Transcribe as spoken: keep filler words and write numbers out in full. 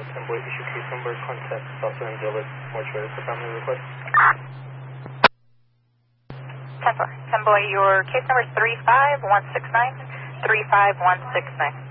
ten boy, issue case number, contact South End Village Mortuary for family request. ten boy, ten boy, your case number is three five one six nine, three five one six nine.